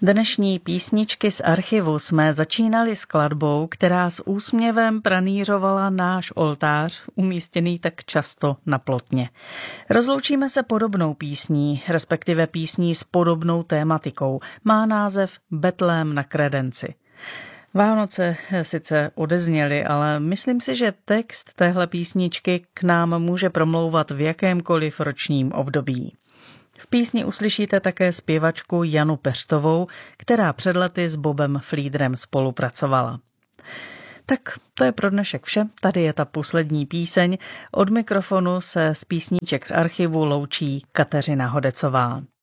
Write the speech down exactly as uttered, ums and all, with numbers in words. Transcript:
Dnešní písničky z archivu jsme začínali skladbou, která s úsměvem pranýřovala náš oltář, umístěný tak často na plotně. Rozloučíme se podobnou písní, respektive písní s podobnou tématikou. Má název Betlém na kredenci. Vánoce sice odezněly, ale myslím si, že text téhle písničky k nám může promlouvat v jakémkoliv ročním období. V písni uslyšíte také zpěvačku Janu Peřtovou, která před lety s Bobem Fliedrem spolupracovala. Tak to je pro dnešek vše, tady je ta poslední píseň. Od mikrofonu se z písniček z archivu loučí Kateřina Hodecová.